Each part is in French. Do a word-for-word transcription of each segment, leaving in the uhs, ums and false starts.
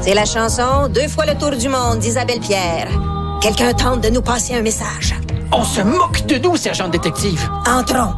C'est la chanson « Deux fois le tour du monde » d'Isabelle Pierre. Quelqu'un tente de nous passer un message. On se moque de nous, sergent détective. Entrons.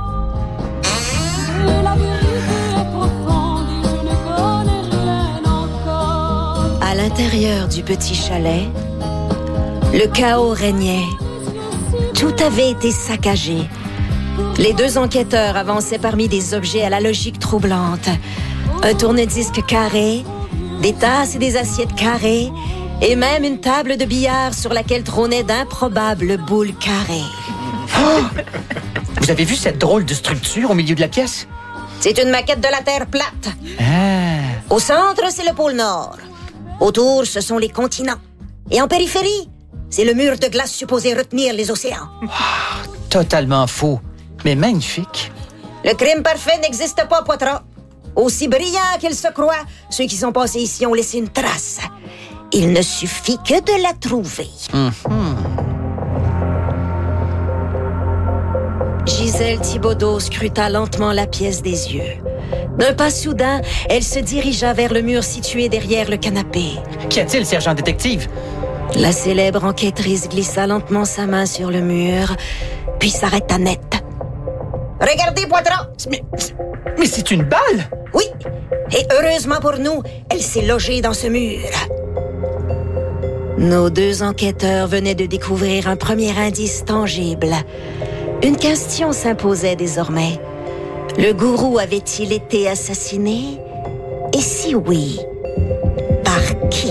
À l'intérieur du petit chalet, le chaos régnait. Tout avait été saccagé. Les deux enquêteurs avançaient parmi des objets à la logique troublante. Un tourne-disque carré, des tasses et des assiettes carrées, et même une table de billard sur laquelle trônaient d'improbables boules carrées. Oh! Vous avez vu cette drôle de structure au milieu de la pièce? C'est une maquette de la Terre plate. Ah. Au centre, c'est le pôle Nord. Autour, ce sont les continents. Et en périphérie, c'est le mur de glace supposé retenir les océans. Wow, totalement faux, mais magnifique. Le crime parfait n'existe pas, Poitras. Aussi brillant qu'il se croit, ceux qui sont passés ici ont laissé une trace. Il ne suffit que de la trouver. Mm-hmm. Gisèle Thibodeau scruta lentement la pièce des yeux. D'un pas soudain, elle se dirigea vers le mur situé derrière le canapé. Qu'y a-t-il, sergent détective? La célèbre enquêtrice glissa lentement sa main sur le mur, puis s'arrêta net. Regardez, Poitras! Mais, mais c'est une balle! Oui, et heureusement pour nous, elle s'est logée dans ce mur. Nos deux enquêteurs venaient de découvrir un premier indice tangible. Une question s'imposait désormais. Le gourou avait-il été assassiné? Et si oui, par qui?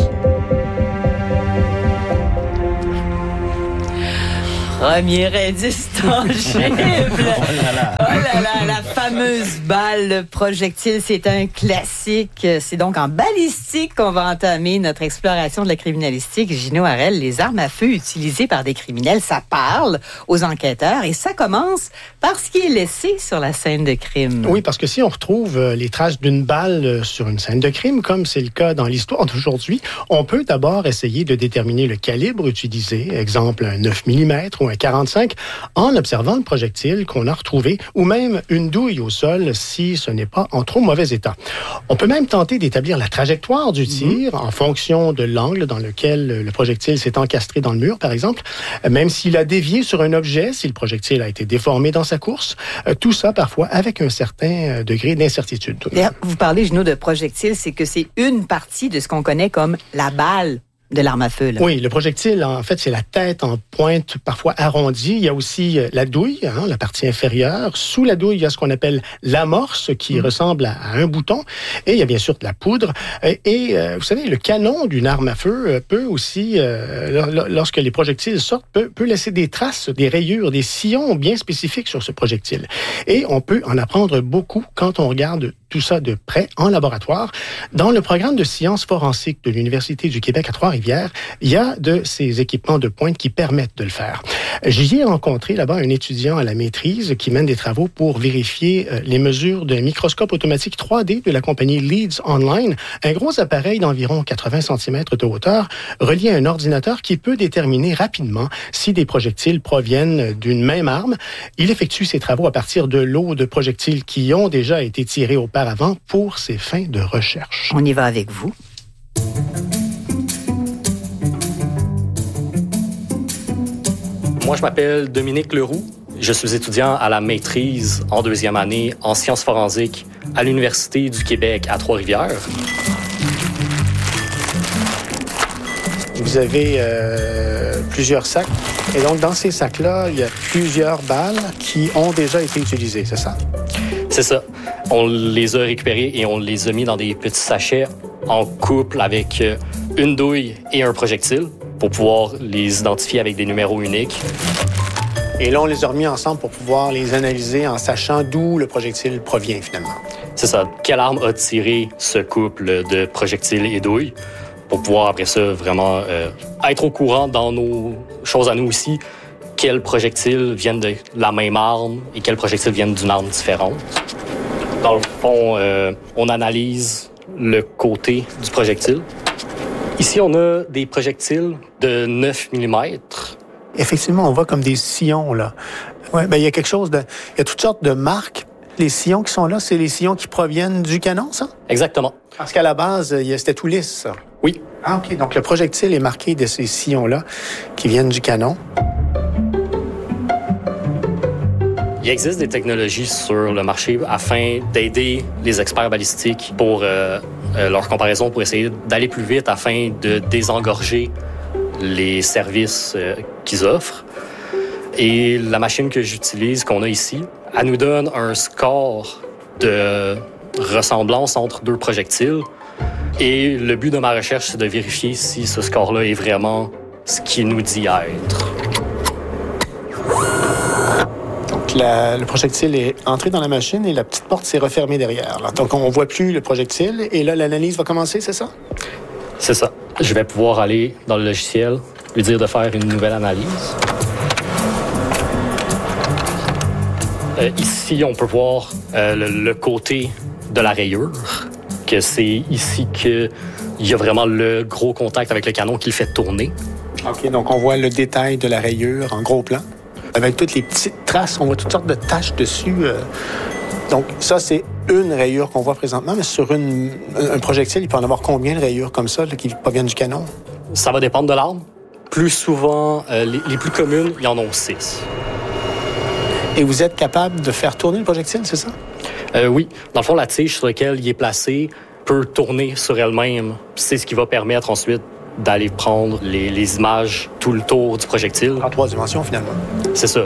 Premier indice tangible. Oh là là. Oh là là, la fameuse balle, le projectile, c'est un classique. C'est donc en balistique qu'on va entamer notre exploration de la criminalistique. Gino Harel, les armes à feu utilisées par des criminels, ça parle aux enquêteurs et ça commence par ce qui est laissé sur la scène de crime. Oui, parce que si on retrouve les traces d'une balle sur une scène de crime, comme c'est le cas dans l'histoire d'aujourd'hui, on peut d'abord essayer de déterminer le calibre utilisé, exemple un neuf millimètres ou un quarante-cinq, en observant le projectile qu'on a retrouvé, ou même une douille au sol si ce n'est pas en trop mauvais état. On peut même tenter d'établir la trajectoire du tir mmh. en fonction de l'angle dans lequel le projectile s'est encastré dans le mur, par exemple, même s'il a dévié sur un objet, si le projectile a été déformé dans sa course, tout ça parfois avec un certain degré d'incertitude. Vous parlez, Gino, de projectile, c'est que c'est une partie de ce qu'on connaît comme la balle de l'arme à feu. Là. Oui, le projectile, en fait, c'est la tête en pointe, parfois arrondie. Il y a aussi la douille, hein, la partie inférieure. Sous la douille, il y a ce qu'on appelle l'amorce, qui mmh. ressemble à, à un bouton. Et il y a bien sûr de la poudre. Et, et euh, vous savez, le canon d'une arme à feu peut aussi, euh, lorsque les projectiles sortent, peut, peut laisser des traces, des rayures, des sillons bien spécifiques sur ce projectile. Et on peut en apprendre beaucoup quand on regarde tout ça de près en laboratoire. Dans le programme de sciences forensiques de l'Université du Québec à Trois-Rivières, il y a de ces équipements de pointe qui permettent de le faire. J'y ai rencontré là-bas un étudiant à la maîtrise qui mène des travaux pour vérifier les mesures d'un microscope automatique trois D de la compagnie Leeds Online, un gros appareil d'environ quatre-vingts centimètres de hauteur, relié à un ordinateur qui peut déterminer rapidement si des projectiles proviennent d'une même arme. Il effectue ses travaux à partir de lots de projectiles qui ont déjà été tirés auparavant pour ses fins de recherche. On y va avec vous. Moi, je m'appelle Dominique Leroux. Je suis étudiant à la maîtrise en deuxième année en sciences forensiques à l'Université du Québec à Trois-Rivières. Vous avez euh, plusieurs sacs. Et donc, dans ces sacs-là, il y a plusieurs balles qui ont déjà été utilisées, c'est ça? C'est ça. On les a récupérées et on les a mis dans des petits sachets en couple avec une douille et un projectile pour pouvoir les identifier avec des numéros uniques. Et là, on les a remis ensemble pour pouvoir les analyser en sachant d'où le projectile provient, finalement. C'est ça. Quelle arme a tiré ce couple de projectiles et douilles pour pouvoir, après ça, vraiment euh, être au courant dans nos choses à nous aussi, quels projectiles viennent de la même arme et quels projectiles viennent d'une arme différente. Dans le fond, euh, on analyse le côté du projectile. Ici, on a des projectiles de neuf millimètres. Effectivement, on voit comme des sillons, là. Ouais, ben, il y a quelque chose de... Il y a toutes sortes de marques. Les sillons qui sont là, c'est les sillons qui proviennent du canon, ça? Exactement. Parce qu'à la base, c'était tout lisse, ça. Oui. Ah, OK. Donc, le projectile est marqué de ces sillons-là qui viennent du canon. Il existe des technologies sur le marché afin d'aider les experts balistiques pour euh, euh, leur comparaison, pour essayer d'aller plus vite afin de désengorger les services euh, qu'ils offrent. Et la machine que j'utilise, qu'on a ici, elle nous donne un score de ressemblance entre deux projectiles. Et le but de ma recherche, c'est de vérifier si ce score-là est vraiment ce qu'il nous dit être. Donc, la, le projectile est entré dans la machine et la petite porte s'est refermée derrière. Là. Donc, on ne voit plus le projectile et là, l'analyse va commencer, c'est ça? C'est ça. Je vais pouvoir aller dans le logiciel, lui dire de faire une nouvelle analyse. Euh, ici, on peut voir euh, le, le côté de la rayure, que c'est ici qu'il y a vraiment le gros contact avec le canon qui le fait tourner. OK, donc on voit le détail de la rayure en gros plan. Avec toutes les petites traces, on voit toutes sortes de taches dessus. Euh... Donc ça, c'est une rayure qu'on voit présentement, mais sur une, un projectile, il peut en avoir combien de rayures comme ça là, qui proviennent du canon? Ça va dépendre de l'arme. Plus souvent, euh, les, les plus communes, il y en a six. Et vous êtes capable de faire tourner le projectile, c'est ça? Euh, oui. Dans le fond, la tige sur laquelle il est placé peut tourner sur elle-même. C'est ce qui va permettre ensuite d'aller prendre les, les images tout le tour du projectile. En trois dimensions, finalement. C'est ça.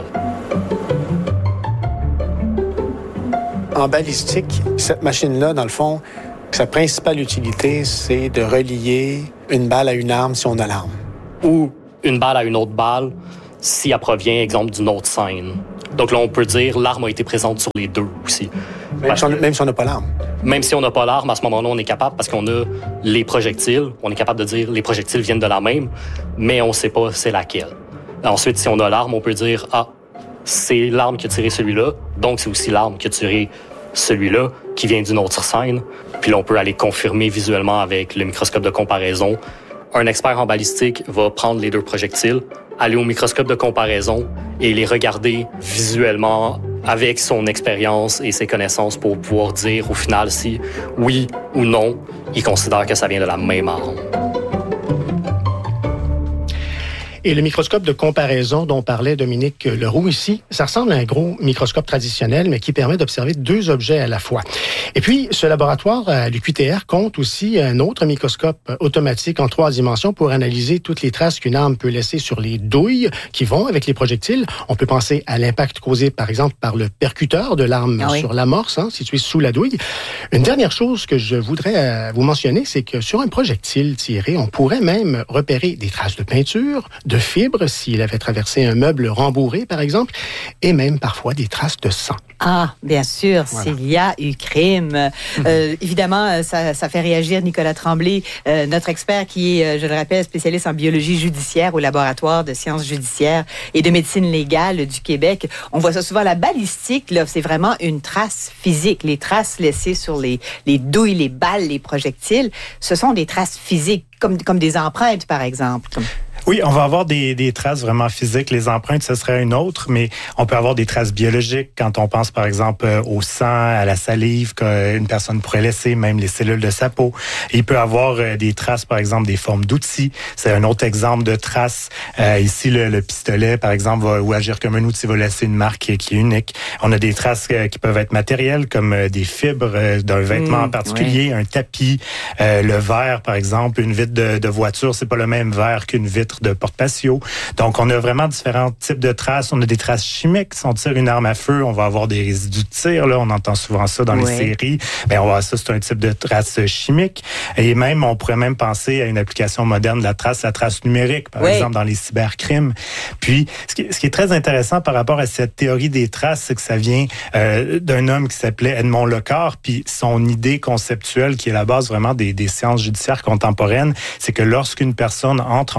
En balistique, cette machine-là, dans le fond, sa principale utilité, c'est de relier une balle à une arme si on a l'arme. Ou une balle à une autre balle si elle provient, exemple, d'une autre scène. Donc là, on peut dire l'arme a été présente sur les deux aussi. Même si on, même si on n'a pas l'arme. Même si on n'a pas l'arme, à ce moment-là, on est capable, parce qu'on a les projectiles, on est capable de dire les projectiles viennent de la même, mais on ne sait pas c'est laquelle. Ensuite, si on a l'arme, on peut dire, ah, c'est l'arme qui a tiré celui-là, donc c'est aussi l'arme qui a tiré celui-là, qui vient d'une autre scène. Puis là, on peut aller confirmer visuellement avec le microscope de comparaison. Un expert en balistique va prendre les deux projectiles, aller au microscope de comparaison et les regarder visuellement avec son expérience et ses connaissances pour pouvoir dire au final si oui ou non, il considère que ça vient de la même arme. Et le microscope de comparaison dont parlait Dominique Leroux ici, ça ressemble à un gros microscope traditionnel, mais qui permet d'observer deux objets à la fois. Et puis, ce laboratoire à l'U Q T R compte aussi un autre microscope automatique en trois dimensions pour analyser toutes les traces qu'une arme peut laisser sur les douilles qui vont avec les projectiles. On peut penser à l'impact causé, par exemple, par le percuteur de l'arme ah oui. sur l'amorce, hein, situé sous la douille. Une dernière chose que je voudrais vous mentionner, c'est que sur un projectile tiré, on pourrait même repérer des traces de peinture, de fibres, s'il avait traversé un meuble rembourré, par exemple, et même parfois des traces de sang. Ah, bien sûr, voilà. S'il y a eu crime. Mm-hmm. Euh, évidemment, ça, ça fait réagir Nicolas Tremblay, euh, notre expert qui est, je le rappelle, spécialiste en biologie judiciaire au laboratoire de sciences judiciaires et de médecine légale du Québec. On voit ça souvent, la balistique, là, c'est vraiment une trace physique. Les traces laissées sur les, les douilles, les balles, les projectiles, ce sont des traces physiques, comme, comme des empreintes, par exemple. Comme... Oui, on va avoir des, des traces vraiment physiques. Les empreintes, ce serait une autre, mais on peut avoir des traces biologiques quand on pense, par exemple, au sang, à la salive qu'une personne pourrait laisser, même les cellules de sa peau. Il peut avoir des traces, par exemple, des formes d'outils. C'est un autre exemple de traces. Euh, ici, le, le pistolet, par exemple, va ou agir comme un outil, va laisser une marque qui est, qui est unique. On a des traces euh, qui peuvent être matérielles, comme euh, des fibres euh, d'un vêtement mmh, en particulier, oui. un tapis, euh, le verre, par exemple, une vitre de, de voiture, c'est pas le même verre qu'une vitre de porte-patio. Donc, on a vraiment différents types de traces. On a des traces chimiques. Si on tire une arme à feu, on va avoir des résidus de tir. Là, on entend souvent ça dans oui. les séries. Bien, on va voir ça, c'est un type de trace chimique. Et même, on pourrait même penser à une application moderne de la trace, la trace numérique, par oui. exemple, dans les cybercrimes. Puis, ce qui, ce qui est très intéressant par rapport à cette théorie des traces, c'est que ça vient euh, d'un homme qui s'appelait Edmond Locard. Puis, son idée conceptuelle, qui est la base vraiment des, des sciences judiciaires contemporaines, c'est que lorsqu'une personne entre en contact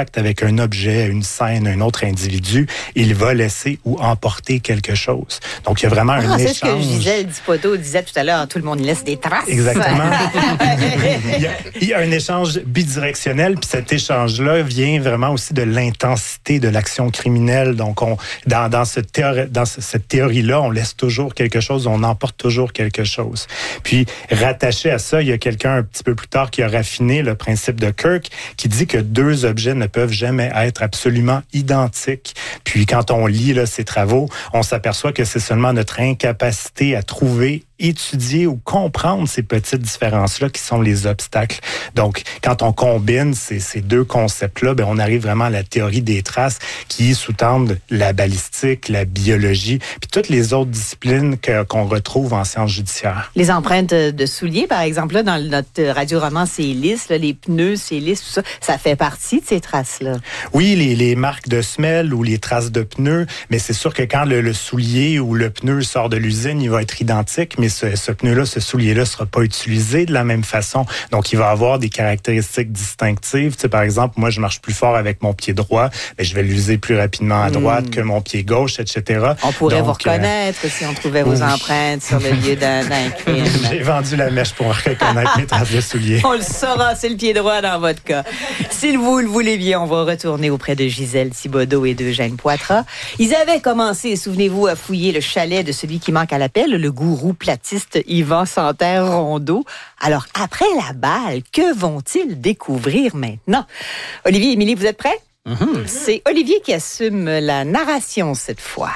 contact avec un objet, une scène, un autre individu, il va laisser ou emporter quelque chose. Donc, il y a vraiment ah, un c'est échange. C'est ce que Gisèle Thibodeau disait tout à l'heure, tout le monde laisse des traces. Exactement. il, y a, il y a un échange bidirectionnel, puis cet échange-là vient vraiment aussi de l'intensité de l'action criminelle. Donc, on, dans, dans, ce théori, dans ce, cette théorie-là, on laisse toujours quelque chose, on emporte toujours quelque chose. Puis, rattaché à ça, il y a quelqu'un un petit peu plus tard qui a raffiné le principe de Kirk, qui dit que deux objets ne peuvent jamais être absolument identiques. Puis, quand on lit là, ses travaux, on s'aperçoit que c'est seulement notre incapacité à trouver, étudier ou comprendre ces petites différences-là qui sont les obstacles. Donc, quand on combine ces, ces deux concepts-là, ben, on arrive vraiment à la théorie des traces qui sous-tendent la balistique, la biologie, puis toutes les autres disciplines que, qu'on retrouve en sciences judiciaires. Les empreintes de souliers, par exemple, là, dans notre radioroman, c'est lisse, là, les pneus, c'est lisse, tout ça, ça fait partie de ces traces-là. Oui, les, les marques de semelles ou les traces de pneus, mais c'est sûr que quand le, le soulier ou le pneu sort de l'usine, il va être identique, mais ce, ce pneu-là, ce soulier-là ne sera pas utilisé de la même façon. Donc, il va avoir des caractéristiques distinctives. Tu sais, par exemple, moi, je marche plus fort avec mon pied droit, mais je vais l'user plus rapidement à droite mmh. que mon pied gauche, et cetera. On pourrait Donc, vous reconnaître euh... si on trouvait vos empreintes sur le lieu d'un, d'un crime. J'ai vendu la mèche pour reconnaître mes traces de souliers. On le saura, c'est le pied droit dans votre cas. Si vous le voulez bien, on va retourner auprès de Gisèle Thibodeau et d'Eugène Poitras. Ils avaient commencé, souvenez-vous, à fouiller le chalet de celui qui manque à l'appel, le gourou platiste Yvan Santerre-Rondeau. Alors, après la balle, que vont-ils découvrir maintenant? Olivier et Émilie, vous êtes prêts? Mm-hmm. C'est Olivier qui assume la narration cette fois.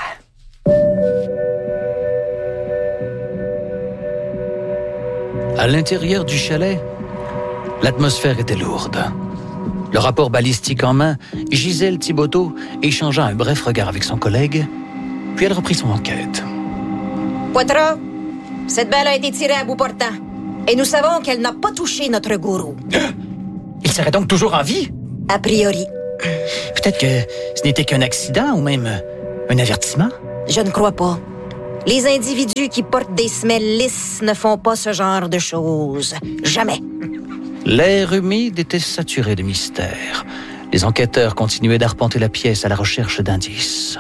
À l'intérieur du chalet, l'atmosphère était lourde. Le rapport balistique en main, Gisèle Thibodeau échangea un bref regard avec son collègue, puis elle reprit son enquête. Poitras, cette balle a été tirée à bout portant, et nous savons qu'elle n'a pas touché notre gourou. Il serait donc toujours en vie? A priori. Peut-être que ce n'était qu'un accident ou même un avertissement? Je ne crois pas. Les individus qui portent des semelles lisses ne font pas ce genre de choses. Jamais. L'air humide était saturé de mystère. Les enquêteurs continuaient d'arpenter la pièce à la recherche d'indices.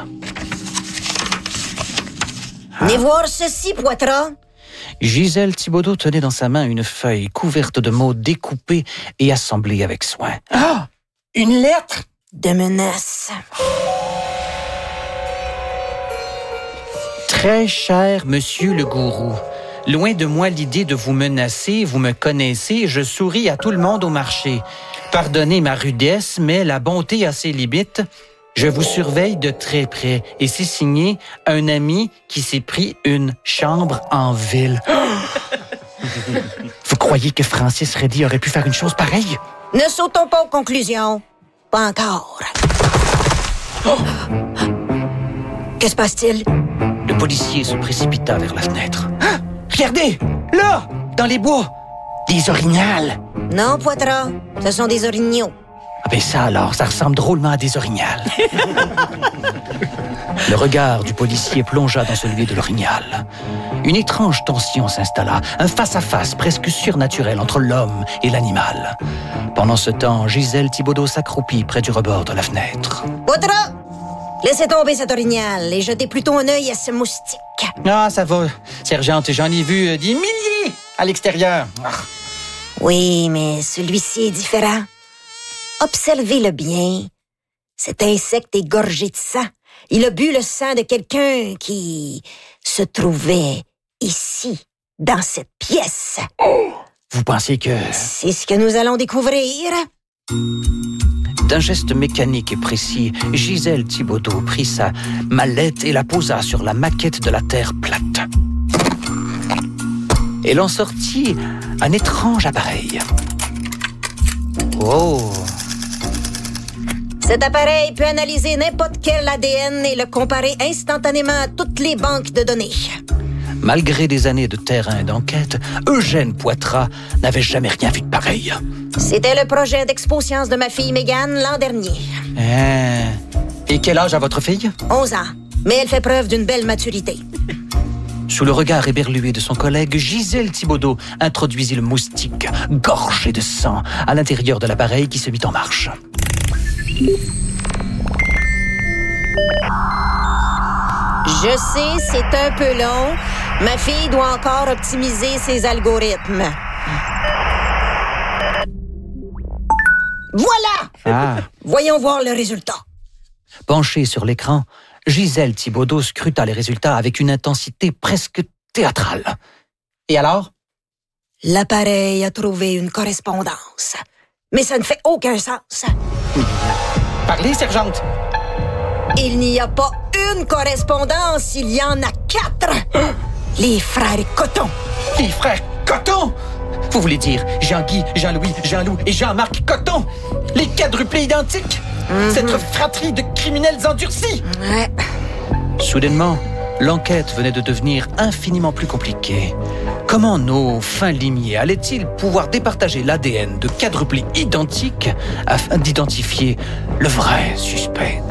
Venez voir ceci, Poitras. Gisèle Thibodeau tenait dans sa main une feuille couverte de mots découpés et assemblés avec soin. Ah! Une lettre? De menace. Très cher monsieur le gourou, loin de moi l'idée de vous menacer, vous me connaissez, je souris à tout le monde au marché. Pardonnez ma rudesse, mais la bonté a ses limites. Je vous surveille de très près et c'est signé un ami qui s'est pris une chambre en ville. Vous croyez que Francis Reddy aurait pu faire une chose pareille? Ne sautons pas aux conclusions. Pas encore. Oh! Que se passe-t-il? Le policier se précipita vers la fenêtre. Ah! Regardez! Là! Dans les bois! Des orignals! Non, Poitras. Ce sont des orignaux. Ah ben ça alors, ça ressemble drôlement à des orignals. Le regard du policier plongea dans celui de l'orignal. Une étrange tension s'installa, un face-à-face presque surnaturel entre l'homme et l'animal. Pendant ce temps, Gisèle Thibodeau s'accroupit près du rebord de la fenêtre. Poitras! Laissez tomber cet orignal et jetez plutôt un œil à ce moustique. Ah, ça va, sergente, j'en ai vu des milliers à l'extérieur. Ah. Oui, mais celui-ci est différent. Observez-le bien. Cet insecte est gorgé de sang. Il a bu le sang de quelqu'un qui se trouvait ici, dans cette pièce. Oh! Vous pensez que... C'est ce que nous allons découvrir. D'un geste mécanique et précis, Gisèle Thibodeau prit sa mallette et la posa sur la maquette de la Terre plate. Elle en sortit un étrange appareil. Oh! Cet appareil peut analyser n'importe quel A D N et le comparer instantanément à toutes les banques de données. Malgré des années de terrain d'enquête, Eugène Poitras n'avait jamais rien vu de pareil. C'était le projet d'expo-science de ma fille Mégane l'an dernier. Euh... Et quel âge a votre fille? onze ans, mais elle fait preuve d'une belle maturité. Sous le regard éberlué de son collègue, Gisèle Thibodeau introduisit le moustique, gorgé de sang, à l'intérieur de l'appareil qui se mit en marche. Je sais, c'est un peu long. Ma fille doit encore optimiser ses algorithmes. Voilà! Ah. Voyons voir le résultat. Penchée sur l'écran, Gisèle Thibaudot scruta les résultats avec une intensité presque théâtrale. Et alors? L'appareil a trouvé une correspondance. Mais ça ne fait aucun sens. Parlez, sergente! Il n'y a pas une correspondance, il y en a quatre. Les frères Coton. Les frères Coton! Vous voulez dire Jean-Guy, Jean-Louis, Jean-Loup et Jean-Marc Coton? Les quadruplés identiques? Mm-hmm. Cette fratrie de criminels endurcis? Ouais. Soudainement, l'enquête venait de devenir infiniment plus compliquée. Comment nos fins limiers allaient-ils pouvoir départager l'A D N de quadruplés identiques afin d'identifier le vrai suspect?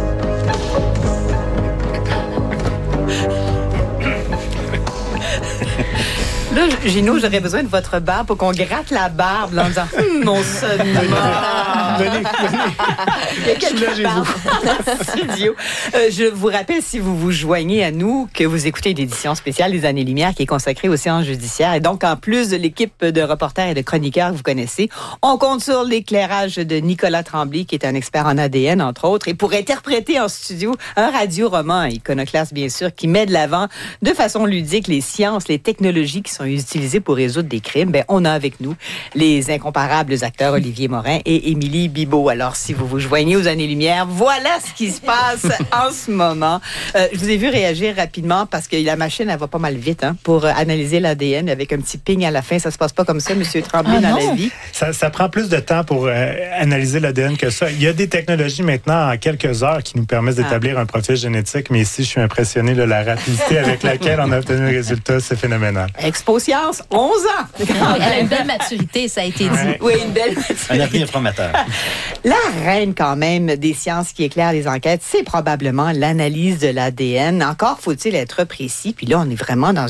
Là, Gino, j'aurais besoin de votre barbe pour qu'on gratte la barbe là, en disant hum, mon son mort. Venez, venez. Il y a quelques barbes dans le studio. Euh, je vous rappelle, si vous vous joignez à nous, que vous écoutez l'édition spéciale des Années-Lumière qui est consacrée aux sciences judiciaires. Et donc, en plus de l'équipe de reporters et de chroniqueurs que vous connaissez, on compte sur l'éclairage de Nicolas Tremblay, qui est un expert en A D N, entre autres, et pour interpréter en studio un radio-roman iconoclaste, bien sûr, qui met de l'avant de façon ludique les sciences, les technologies qui sont utilisées pour résoudre des crimes. Ben, on a avec nous les incomparables acteurs Olivier Morin et Émilie Bibeau. Alors, si vous vous joignez aux Années-Lumière, voilà ce qui se passe en ce moment. Euh, je vous ai vu réagir rapidement parce que la machine, elle va pas mal vite hein, pour euh, analyser l'A D N avec un petit ping à la fin. Ça se passe pas comme ça, M. Tremblay, ah, dans non. la vie. Ça, ça prend plus de temps pour euh, analyser l'A D N que ça. Il y a des technologies maintenant en quelques heures qui nous permettent d'établir ah. un profil génétique, mais ici, je suis impressionné de la rapidité avec laquelle on a obtenu le résultat. C'est phénoménal. Expo Science, onze ans. Oui, une belle maturité, ça a été dit. Ouais. Oui, une belle maturité. Un avenir prometteur. La reine, quand même, des sciences qui éclairent les enquêtes, c'est probablement l'analyse de l'A D N. Encore faut-il être précis. Puis là, on est vraiment dans